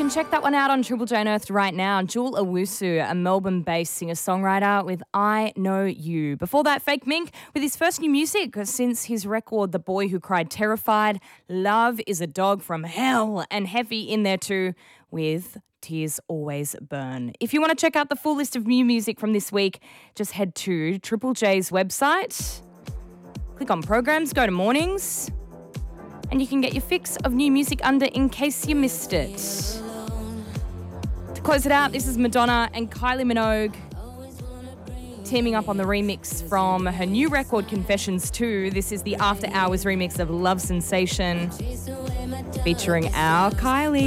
can check that one out on Triple J Unearthed right now. Jewel Owusu, a Melbourne-based singer-songwriter with I Know You. Before that, Fake Mink with his first new music since his record The Boy Who Cried Terrified. Love is a Dog from Hell, and Heavy in there too with Tears Always Burn. If you want to check out the full list of new music from this week, just head to Triple J's website, click on Programs, go to Mornings, and you can get your fix of new music under In Case You Missed It. To close it out, this is Madonna and Kylie Minogue teaming up on the remix from her new record Confessions 2. This is the After Hours remix of Love Sensation featuring our Kylie.